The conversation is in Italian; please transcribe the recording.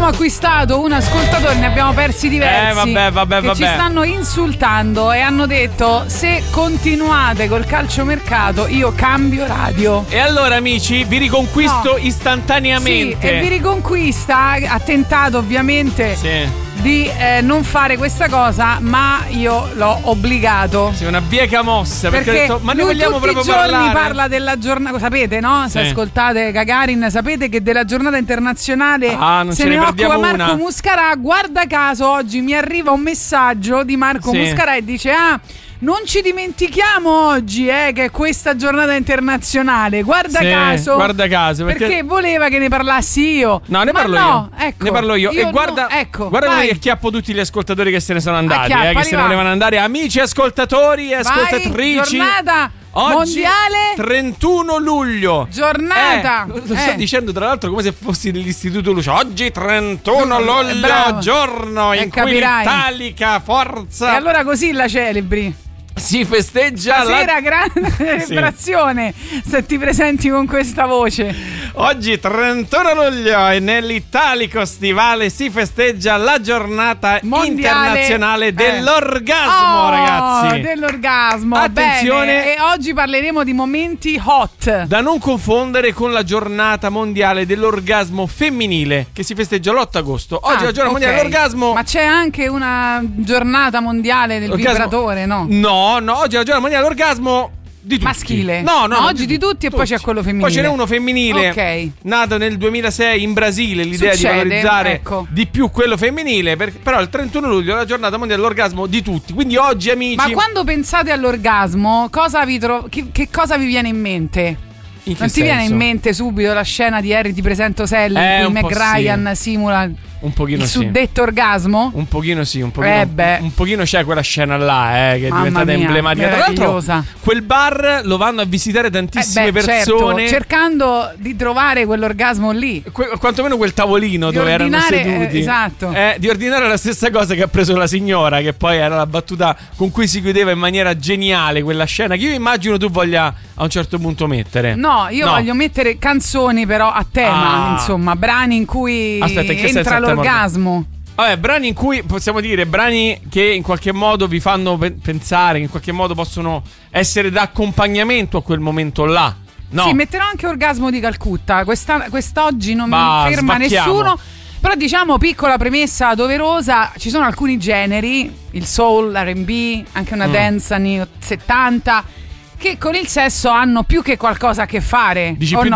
abbiamo acquistato un ascoltatore, ne abbiamo persi diversi. Vabbè. Ci stanno insultando e hanno detto: se continuate col calciomercato io cambio radio. E allora amici, vi riconquisto istantaneamente. Sì, e vi riconquista. Ha tentato ovviamente di non fare questa cosa, ma io l'ho obbligato. Sì, una bieca mossa, perché ho detto, ma ne vogliamo proprio parlare? Tutti i giorni parla della giornata, sapete, no? Se ascoltate Gagarin, sapete che della giornata internazionale se ne occupa Marco Muscarà. Guarda caso oggi mi arriva un messaggio di Marco Muscarà e dice: non ci dimentichiamo oggi che è questa giornata internazionale. Guarda caso perché voleva che ne parlassi io. No, ne parlo io. Ecco, ne parlo io. E guarda che chiappo tutti gli ascoltatori che se ne sono andati, che se ne volevano andare. Amici ascoltatori e ascoltatrici, giornata oggi mondiale 31 luglio. Giornata lo sto dicendo tra l'altro come se fossi dell'istituto Luce. Oggi 31 luglio, giorno in cui l'Italica forza. E allora così la celebri. Si festeggia stasera grande celebrazione se ti presenti con questa voce. Oggi 31 luglio e nell'Italico Stivale si festeggia la giornata mondiale internazionale dell'orgasmo, ragazzi. Dell'orgasmo. Attenzione. Bene. E oggi parleremo di momenti hot, da non confondere con la giornata mondiale dell'orgasmo femminile che si festeggia l'8 agosto. Oggi è la giornata mondiale dell'orgasmo. Ma c'è anche una giornata mondiale del vibratore, no? No, oggi è la giornata mondiale dell'orgasmo di tutti. Maschile? No, oggi di tutti e poi c'è quello femminile. Poi ce n'è uno femminile, nato nel 2006 in Brasile, l'idea di valorizzare di più quello femminile, però il 31 luglio è la giornata mondiale dell'orgasmo di tutti. Quindi oggi, amici. Ma quando pensate all'orgasmo, che cosa vi viene in mente? Non ti viene in mente subito la scena di Harry ti presento Sally in cui Meg Ryan simula un pochino il suddetto orgasmo? Un pochino sì, un pochino c'è quella scena là che è diventata emblematica. Tra l'altro quel bar lo vanno a visitare tantissime persone, cercando di trovare quell'orgasmo lì, quantomeno quel tavolino dove erano seduti, di ordinare la stessa cosa che ha preso la signora, che poi era la battuta con cui si chiudeva in maniera geniale quella scena, che io immagino tu voglia a un certo punto mettere. Io voglio mettere canzoni però a tema, insomma, brani in cui entra l'orgasmo. Vabbè, brani in cui possiamo dire brani che in qualche modo vi fanno pensare, che in qualche modo possono essere d'accompagnamento a quel momento là. No. Sì, metterò anche Orgasmo di Calcutta. Quest'oggi non mi ferma nessuno. Però diciamo, piccola premessa doverosa, ci sono alcuni generi, il soul, l'R&B, anche una dance anni 70, che con il sesso hanno più che qualcosa a che fare. Dici più